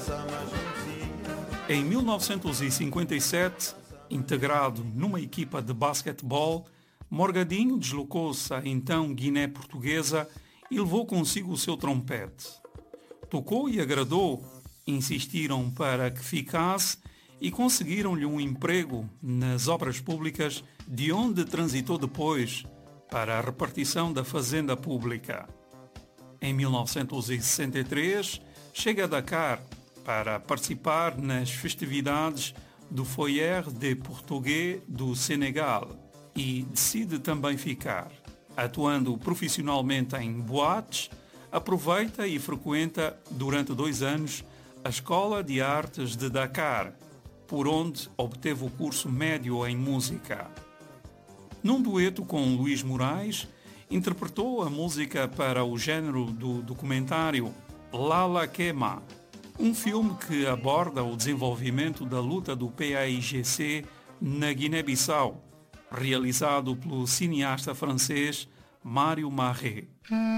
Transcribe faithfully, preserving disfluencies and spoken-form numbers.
Em mil novecentos e cinquenta e sete, integrado numa equipa de basquetebol, Morgadinho deslocou-se à então Guiné Portuguesa e levou consigo o seu trompete. Tocou e agradou, insistiram para que ficasse e conseguiram-lhe um emprego nas obras públicas, de onde transitou depois para a repartição da fazenda pública. Em mil novecentos e sessenta e três, chega a Dakar para participar nas festividades do Foyer de Português do Senegal e decide também ficar. Atuando profissionalmente em boates, aproveita e frequenta durante dois anos a Escola de Artes de Dakar, por onde obteve o curso médio em música. Num dueto com Luís Moraes, interpretou a música para o género do documentário Lala Kema, um filme que aborda o desenvolvimento da luta do P A I G C na Guiné-Bissau, realizado pelo cineasta francês Mário Marais.